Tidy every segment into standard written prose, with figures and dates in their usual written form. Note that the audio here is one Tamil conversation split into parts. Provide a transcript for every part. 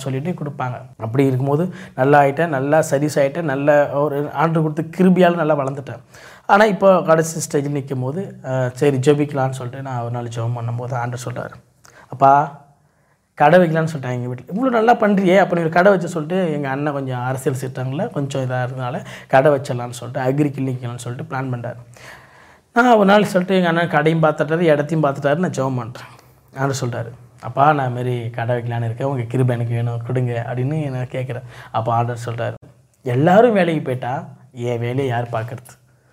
சொல்லிட்டு கொடுப்பாங்க. அப்படி இருக்கும்போது நல்லா ஆகிட்டேன், நல்லா சர்வீஸ் ஆகிட்டேன், நல்ல ஒரு ஆண்டவர் கொடுத்து கிருபையால் நல்லா வளர்ந்துட்டேன். ஆனால் இப்போ கடைசி ஸ்டேஜில் நிற்கும் போது சரி ஜெபிக்கலான்னு சொல்லிட்டு நான் ஒரு நாள் ஜெபம் பண்ணும்போது ஆண்டவர் சொல்கிறார், அப்பா கடை வைக்கலான்னு சொல்லிட்டாங்க எங்கள் வீட்டில். இவ்வளோ நல்லா பண்ணுறியே, அப்போ நீ ஒரு கடை வச்சு சொல்லிட்டு எங்கள் அண்ணன் கொஞ்சம் அரசியல் சீட்டங்களில் கொஞ்சம் இதாக இருந்தனால கடை வச்சிடலான்னு சொல்லிட்டு அக்ரி கிளினிக்கலான்னு சொல்லிட்டு பிளான் பண்ணுறாரு. நான் ஒரு நாள் சொல்லிட்டு எங்கள் அண்ணன் கடையும் பார்த்துட்டாரு, இடத்தையும் பார்த்துட்டாரு. நான் ஜெபம் பண்ணுறேன். ஆண்டவர் சொல்கிறாரு, அப்பா நான் மாரி கடை வைக்கலான்னு இருக்கேன், உங்கள் கிருபை எனக்கு வேணும் கொடுங்க அப்படின்னு நான் கேட்குறேன். அப்போ ஆண்டவர் சொல்கிறாரு, எல்லோரும் வேலைக்கு போயிட்டா என் வேலையை யார் பார்க்குறது?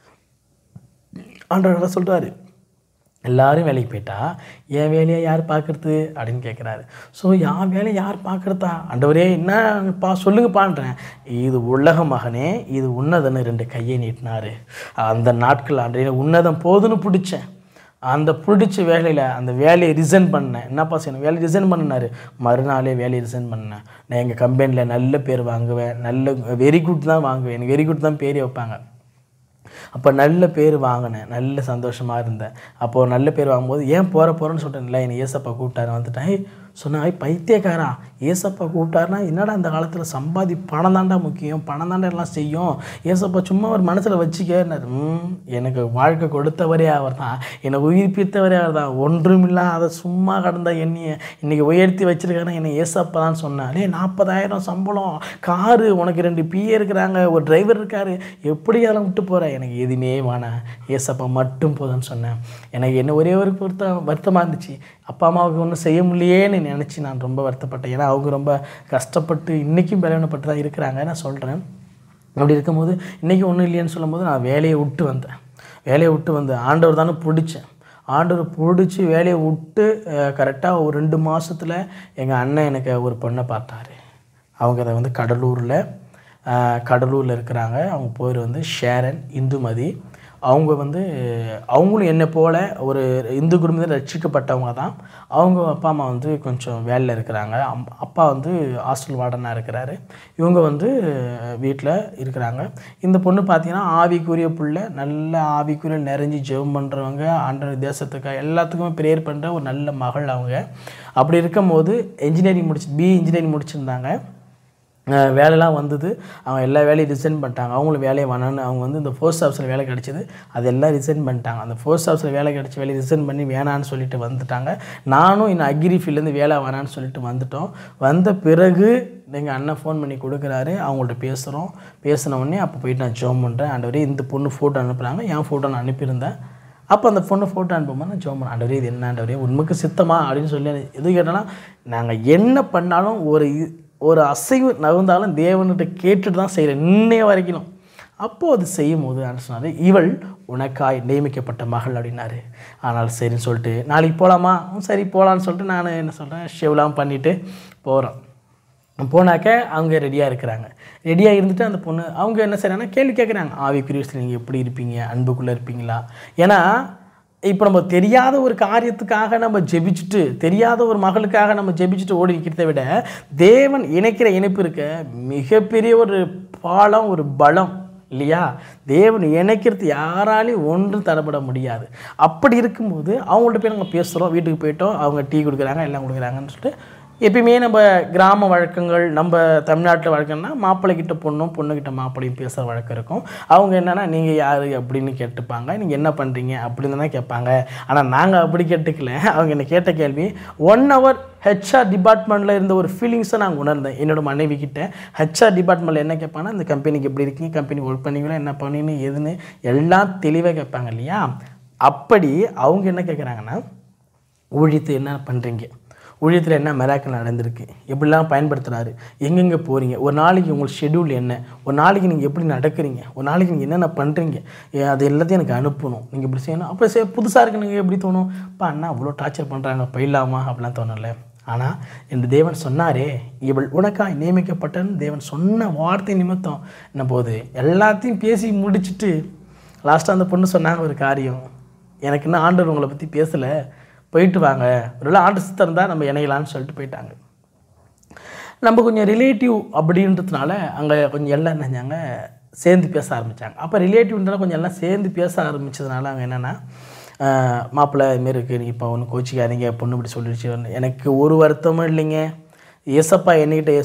ஆண்டவர் சொல்கிறாரு, எல்லோரும் வேலைக்கு போயிட்டா என் வேலையை யார் பார்க்குறது அப்படின்னு கேட்குறாரு. ஸோ என் வேலையை யார் பார்க்குறதா? ஆண்டவரே என்னப்பா சொல்லுங்கப்பான்றேன். இது உலக மகனே, இது உன்னதன்னு 2 கையை நீட்டினார். அந்த நாட்கள் ஆண்டே உன்னதம் போதுன்னு பிடிச்சேன். அந்த பிடிச்ச வேலையில் அந்த வேலையை ரிசைன் பண்ணேன். என்னப்பா செய்யணும்? வேலையை ரிசைன் பண்ணினார். மறுநாளே வேலையை ரிசைன் பண்ணேன். நான் எங்கள் கம்பெனியில் நல்ல பேர் வாங்குவேன், நல்ல வெரி குட் தான் வாங்குவேன், எனக்கு வெரி குட் தான் பேரே வைப்பாங்க. அப்போ நல்ல பேர் வாங்கினேன், நல்ல சந்தோஷமாக இருந்தேன். அப்போது நல்ல பேர் வாங்கும்போது ஏன் போகிறேன்னு சொல்லிட்டேன். இல்லை என்னை ஏசப்பா கூப்பிட்டாரு வந்துட்டேன். சொன்னா பைத்தியக்காரா, ஏசப்பா கூப்பிட்டாருனா என்னடா இந்த காலத்தில் சம்பாதி பணம் தாண்டா முக்கியம், பணம் தாண்டா எல்லாம் செய்யும், ஏசப்பா சும்மா ஒரு மனசில் வச்சுக்கேன்னாரு. எனக்கு வாழ்க்கை கொடுத்தவரே அவர் தான், என்னை உயிர்ப்பித்தவரே அவர் தான். ஒன்றுமில்லா அதை சும்மா கடந்த எண்ணியை இன்றைக்கி உயர்த்தி வச்சுருக்காருன்னா என்னை ஏசப்பா தான் சொன்னேன். 40,000 சம்பளம், காரு, உனக்கு 2 பிஏ இருக்கிறாங்க, ஒரு டிரைவர் இருக்கார், எப்படி அதெல்லாம் விட்டு போகிறேன்? எனக்கு எதுவுமே வேணாம், ஏசப்பா மட்டும் போதும்னு சொன்னேன். எனக்கு என்ன ஒரே ஒரு வருத்தமாக இருந்துச்சு, அப்பா அம்மாவுக்கு ஒன்றும் செய்ய முடியலேன்னு நினச்சி நான் ரொம்ப வருத்தப்பட்டேன். ஏன்னா அவங்க ரொம்ப கஷ்டப்பட்டு இன்றைக்கும் பலவீனப்பட்டு தான் இருக்கிறாங்க நான் சொல்கிறேன். அப்படி இருக்கும்போது இன்றைக்கி ஒன்றும் இல்லைன்னு சொல்லும்போது நான் வேலையை விட்டு வந்தேன். ஆண்டவர் தானே பிடிச்சேன். ஆண்டவர் பிடிச்சி வேலையை விட்டு கரெக்டாக ஒரு 2 மாதத்தில் எங்கள் அண்ணன் எனக்கு ஒரு பொண்ணை பார்த்தாரு. அவங்க அதை வந்து கடலூரில் இருக்கிறாங்க. அவங்க பேர் வந்து ஷேரன் இந்துமதி. அவங்க வந்து அவங்களும் என்னை போல் ஒரு இந்து குடும்பத்தில் ரட்சிக்கப்பட்டவங்க தான். அவங்க அப்பா அம்மா வந்து கொஞ்சம் வேலையில் இருக்கிறாங்க. அப்பா வந்து ஹாஸ்டல் வார்டனாக இருக்கிறாரு. இவங்க வந்து வீட்டில் இருக்கிறாங்க. இந்த பொண்ணு பார்த்திங்கன்னா ஆவிக்குரிய புள்ள, நல்ல ஆவிக்குரிய நிறைஞ்சி ஜெபம் பண்ணுறவங்க, ஆண்டவர் தேசத்துக்காக எல்லாத்துக்குமே ப்ரேயர் பண்ணுற ஒரு நல்ல மகள் அவங்க. அப்படி இருக்கும்போது BE இன்ஜினியரிங் முடிச்சிருந்தாங்க. வேலைலாம் வந்தது. அவங்க எல்லா வேலையும் ரிசைன் பண்ணிட்டாங்க. அவங்களும் வேலையை வேணான்னு அவங்க வந்து இந்த போஸ்ட் ஆஃபீஸில் வேலை கிடச்சிது, அதெல்லாம் ரிசைன் பண்ணிட்டாங்க. அந்த போஸ்ட் ஆஃபீஸில் வேலை கிடச்சி வேலையை ரிசைன் பண்ணி வேணான்னு சொல்லிட்டு வந்துட்டாங்க. நானும் இன்னும் அக்ரி ஃபீல்ட்லேருந்து வேலை வேணான்னு சொல்லிட்டு வந்துட்டோம். வந்த பிறகு எங்கள் அண்ணன் ஃபோன் பண்ணி கொடுக்குறாரு. அவங்கள்ட்ட பேசின உடனே அப்போ போயிட்டு நான் ஜெபம் பண்ணுறேன். ஆண்டவரே இந்த பொண்ணு ஃபோட்டோ அனுப்புகிறாங்க, என் ஃபோட்டோ நான் அனுப்பியிருந்தேன். அப்போ அந்த பொண்ணு ஃபோட்டோ அனுப்பும்போது நான் ஜெபம் பண்ணேன். ஆண்டவரே இது என்ன ஆண்டவரே உண்மைக்கு சித்தமா அப்படின்னு சொல்லி எது கேட்டோன்னா, நாங்கள் என்ன பண்ணாலும் ஒரு அசைவு நகர்ந்தாலும் தேவன்கிட்ட கேட்டுட்டு தான் செய்கிறேன் இன்னைய வரைக்கும். அப்போது அது செய்யும் போது நான் சொன்னார், இவள் உனக்காய் நியமிக்கப்பட்ட மகள் அப்படின்னாரு. ஆனால் சரின்னு சொல்லிட்டு நாளைக்கு போகலாமா? சரி போகலான்னு சொல்லிட்டு நான் என்ன சொல்கிறேன், ஷெவ்லாம் பண்ணிவிட்டு போகிறோம். போனாக்க அவங்க ரெடியாக இருக்கிறாங்க. ரெடியாக இருந்துட்டு அந்த பொண்ணு அவங்க என்ன செய்கிறாங்கன்னா கேள்வி கேட்குறாங்க, ஆவிக்குரிய விஷயத்தில் நீங்கள் எப்படி இருப்பீங்க, அன்புக்குள்ளே இருப்பீங்களா? ஏன்னா இப்போ நம்ம தெரியாத ஒரு காரியத்துக்காக நம்ம ஜெபிச்சுட்டு, தெரியாத ஒரு மகளுக்காக நம்ம ஜெபிச்சுட்டு ஓடி நிற்கிறத விட தேவன் இணைக்கிற இணைப்பு இருக்க மிகப்பெரிய ஒரு பாலம், ஒரு பலம் இல்லையா? தேவன் இணைக்கிறது யாராலையும் ஒன்றும் தரப்பட முடியாது. அப்படி இருக்கும்போது அவங்கள்ட்ட போய் நாங்கள் பேசுகிறோம். வீட்டுக்கு போயிட்டோம், அவங்க டீ கொடுக்குறாங்க, எல்லாம் கொடுக்குறாங்கன்னு சொல்லிட்டு எப்பயுமே நம்ம கிராம வழக்கங்கள், நம்ம தமிழ்நாட்டில் வழக்கம்னா மாப்பிள்ளைக்கிட்ட பொண்ணுக்கிட்ட மாப்பிள்ளையும் பேசுகிற வழக்கம் இருக்கும். அவங்க என்னென்னா நீங்கள் யார் அப்படின்னு கேட்டுப்பாங்க, நீங்கள் என்ன பண்ணுறீங்க அப்படின்னு தான் கேட்பாங்க. ஆனால் நாங்கள் அப்படி கேட்டுக்கல. அவங்க என்னை கேட்ட கேள்வி 1 hour HR டிபார்ட்மெண்ட்டில் இருந்த ஒரு ஃபீலிங்ஸை நாங்கள் உணர்ந்தேன். என்னோடய மனைவி கிட்ட HR டிபார்ட்மெண்ட்டில் என்ன கேட்பாங்கன்னா, இந்த கம்பெனிக்கு எப்படி இருக்கீங்க, கம்பெனி ஒர்க் பண்ணிங்களா, என்ன பண்ணீங்கன்னு எதுன்னு எல்லாம் தெளிவாக கேட்பாங்க இல்லையா? அப்படி அவங்க என்ன கேட்குறாங்கன்னா, ஊழியத்தை என்ன பண்ணுறீங்க, ஊழியத்தில் என்ன மிராக்கிள் நடந்திருக்கு, எப்படிலாம் பயன்படுத்துகிறாரு, எங்கெங்கே போகிறீங்க, ஒரு நாளைக்கு உங்களுக்கு ஷெட்யூல் என்ன, ஒரு நாளைக்கு நீங்கள் எப்படி நடக்கிறீங்க, ஒரு நாளைக்கு நீங்கள் என்னென்ன பண்ணுறீங்க, அது எல்லாத்தையும் எனக்கு அனுப்பணும், நீங்கள் இப்படி செய்யணும். அப்போ புதுசாக இருக்கு எனக்கு எப்படி தோணும், இப்போ அண்ணா அவ்வளோ டார்ச்சர் பண்ணுறாங்க போயிடலாமா அப்படிலாம் தோணலை. ஆனால் என் தேவன் சொன்னாரே, இவள் உனக்காக நியமிக்கப்பட்டன்னு தேவன் சொன்ன வார்த்தை நிமித்தம் என்ன போது எல்லாத்தையும் பேசி முடிச்சுட்டு லாஸ்ட்டாக அந்த பொண்ணு சொன்னாங்க ஒரு காரியம், எனக்கு இன்னும் ஆண்டவர் உங்களை பற்றி பேசலை, போயிட்டு வாங்க, ஒரு ஆண்டு சித்தம் இருந்தால் நம்ம இணையலான்னு சொல்லிட்டு போயிட்டாங்க. நம்ம கொஞ்சம் ரிலேட்டிவ் அப்படின்றதுனால அங்கே கொஞ்சம் எல்லாம் நினைஞ்சாங்க, சேர்ந்து பேச ஆரம்பித்தாங்க. அப்போ ரிலேட்டிவ்ன்றதால கொஞ்சம் எல்லாம் சேர்ந்து பேச ஆரம்பித்ததுனால அவங்க என்னென்னா, மாப்பிள்ளை இதுமாரி இருக்குது, நீங்கள் இப்போ ஒன்று கோச்சிக்காதீங்க, பொண்ணு இப்படி சொல்லிடுச்சு. எனக்கு ஒரு வருத்தமும் இல்லைங்க. ஏசப்பா என்கிட்ட